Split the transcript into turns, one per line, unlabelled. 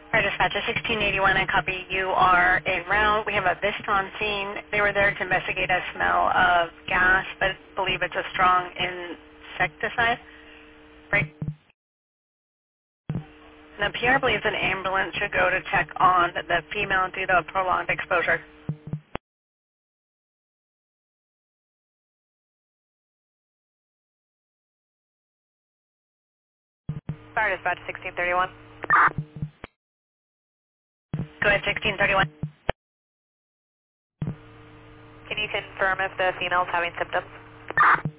Our dispatch is 1681 and copy. You are en route. We have a VIST on scene. They were there to investigate a smell of gas, but believe it's a strong insecticide. Right. The PR believes an ambulance should go to check on the female due to prolonged exposure.
Fire dispatch 1631.
Go ahead, 1631.
Can you confirm if the female's having symptoms?